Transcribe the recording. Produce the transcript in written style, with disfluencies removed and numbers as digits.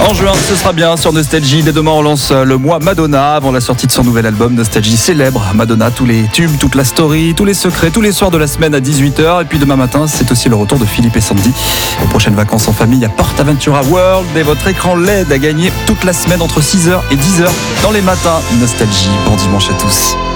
En juin, ce sera bien sur Nostalgie. Dès demain, on lance le mois Madonna avant la sortie de son nouvel album. Nostalgie célèbre Madonna, tous les tubes, toute la story, tous les secrets, tous les soirs de la semaine à 18h. Et puis demain matin, c'est aussi le retour de Philippe et Sandy. Aux prochaines vacances en famille à PortAventura World. Et votre écran LED à gagner toute la semaine entre 6h et 10h dans les matins. Nostalgie, bon dimanche à tous.